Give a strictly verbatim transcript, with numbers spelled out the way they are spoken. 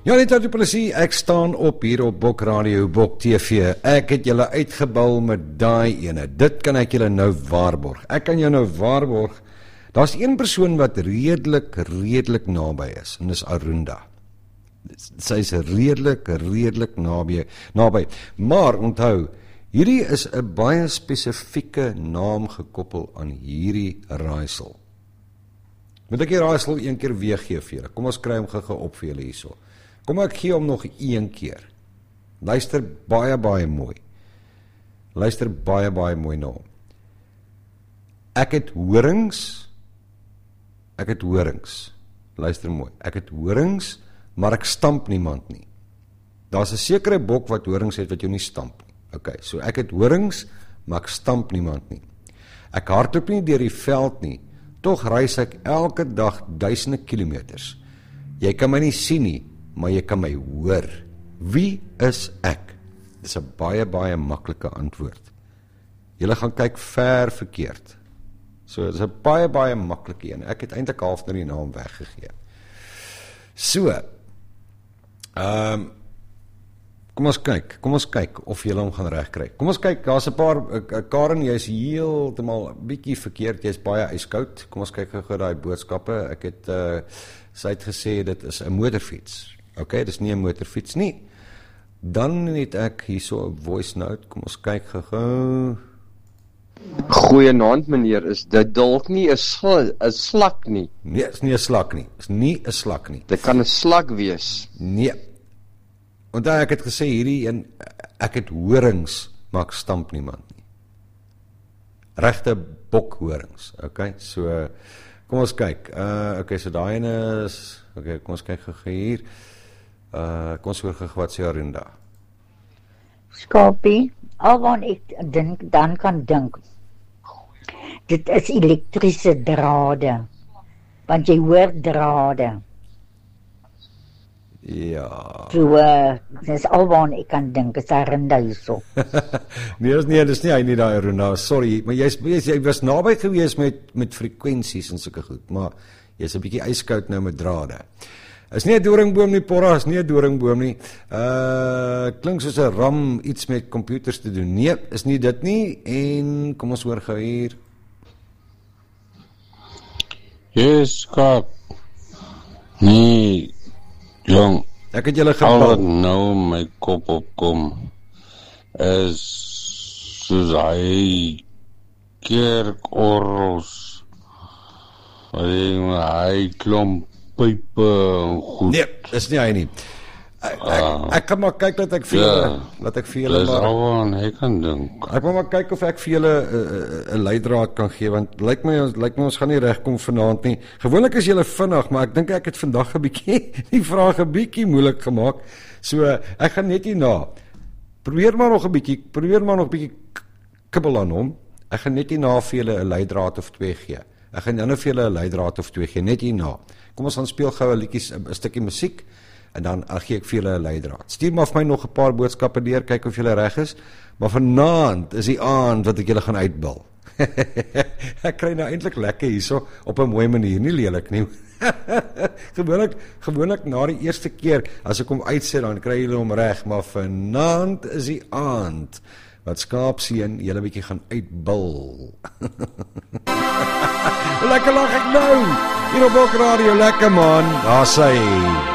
Ja, net uit die polisie, ek staan op hier op Bok Radio, Bok T V. Ek het julle uitgebal met daai ene. Dit kan ek julle nou waarborg. Ek kan jou nou waarborg. Daar's een persoon wat redelik, redelik naby is, en dis Arunda. Sy is redelik, redelik naby, naby. Maar onthou, hierdie is 'n baie spesifieke naam gekoppel aan hierdie raaisel. Moet ek die raaisel een keer weer gee vir julle? Kom ons kry hom gou op vir julle hierso. Kom ek gee hom nog een keer. Luister baie, baie mooi. Luister baie, baie mooi na hom. Ek het horings, ek het horings. Luister mooi. Ek het horings, maar ek stamp niemand nie. Daar's 'n sekere bok wat horings het wat jou nie stamp nie. Okay, so ek het horings, maar ek stamp niemand nie. Ek hardloop nie deur die veld nie. Tog reis ek elke dag duisende kilometers. Jy kan my nie sien nie, maar jy kan my hoor. Wie is ek? Dis 'n baie, baie maklike antwoord. Julle gaan kyk ver verkeerd. So, dis 'n baie, baie maklike een. Ek het eintlik half na die naam weggegee. So, ehm, um, kom ons kyk, kom ons kyk of julle hom gaan regkry. Kom ons kyk, daar's 'n paar, uh, Karen, jy is heeltemal bietjie verkeerd, jy's baie yskoud. Kom ons kyk gou daai boodskappe. Ek het, uh, sy het gesê, dit is 'n motorfiets. Ok, dis nie 'n motorfiets nie. Dan het ek hierso 'n voice note, kom ons kyk gou. Goeienaand meneer, is dit dalk nie 'n sl- 'n slak nie? Nee, is nie 'n slak nie. Is nie 'n slak nie. Dit kan 'n slak wees. Nee. Want ek het gesê hierdie een, ek het horings, maar ek stamp niemand nie. Regte bokhorings, okay? So kom ons kyk. Uh okay, so daai ene is okay, kom ons kyk gou hier. Uh kom ons hoor gou wat sê Arunda. Skapie, alwaar ek dink dan kan dink. Dit is elektriese drade. Want jy hoor drade. Ja. So, uh, dis alwaar ek kan dink, is Arunda hierso. nee, dis nie, dis nie hy nie daai Arunda. Sorry, maar jy's jy, jy was naby gewees met met frekwensies en sulke goed, maar jy's 'n bietjie yskoud nou met drade. Is nie 'n doringboom nie, Porra, is nie 'n doringboom nie. Uh klink soos 'n ram, iets met computers te doen. Nee, is nie dit nie. En kom ons hoor gou hier. Yes, kak. Nee, jong. Ek het julle Al wat gebel. nou my kop opkom is soos hy kerkorrels. Hy klomp pype en goed. Nee, is nie hy nie. Ek, ek, Ah. ek kan maar kyk dat ek vir julle, Ja, laat ek vir julle Dis maar al wat ek kan dink. Ek wil maar kyk of ek vir julle 'n uh, uh, leidraad kan gee, want lyk my ons lyk my ons gaan nie regkom vanaand nie. Gewoonlik is julle vinnig, maar ek dink ek het vandag 'n bietjie die vraag 'n bietjie moeilik gemaak. So ek gaan net hierna. Probeer maar nog 'n bietjie, probeer maar nog 'n bietjie kibbel aan hom. Ek gaan net hierna vir julle 'n leidraad of twee gee. Ek gaan nou vir julle 'n leidraad of twee gee net hierna. Kom ons gaan speel gou 'n liedjie, 'n stukkie musiek. En dan gee ek vir julle 'n leidraad. Stuur maar vir my nog 'n paar boodskappe deur, kyk of julle reg is. Maar vanaand is die aand wat ek julle gaan uitbil. Ek kry nou eintlik lekker hierso op 'n mooi manier, nie lelik nie. gewoonlik gewoonlik na die eerste keer as ek hom uitsit, dan kry julle hom reg, maar vanaand is die aand wat Skaapseun julle bietjie gaan uitbil. Lekker lag ek nou. Hier op Bok Radio, lekker man. Daar sê